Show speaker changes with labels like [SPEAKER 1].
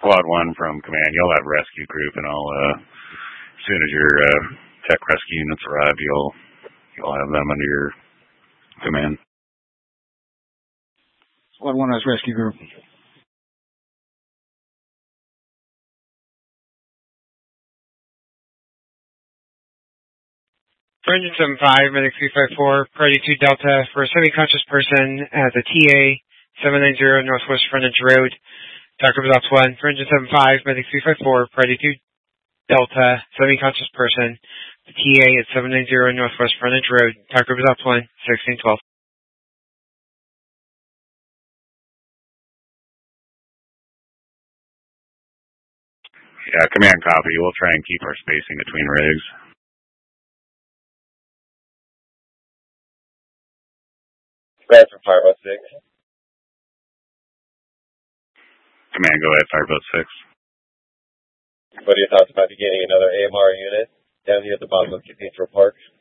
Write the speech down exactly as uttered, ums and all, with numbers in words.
[SPEAKER 1] Squad one from Command. You'll have rescue group, and I'll uh, as soon as your uh, tech rescue units arrive, you'll you'll have them under your command.
[SPEAKER 2] Squad one has rescue group.
[SPEAKER 3] four seven five, Medic three five four, Priority two Delta for a semi-conscious person at the T A seven ninety Northwest Frontage Road. Doctor Results one, four seven five, Medic three five four, Priority two Delta, semi-conscious person, the T A at seven ninety Northwest Frontage Road. Doctor Results one, sixteen twelve.
[SPEAKER 1] Yeah, command copy. We'll try and keep our spacing between rigs.
[SPEAKER 4] Red from Fireboat six.
[SPEAKER 1] Command, go ahead, Fireboat six.
[SPEAKER 4] What are your thoughts about beginning another A M R unit down here at the bottom of Cathedral Park?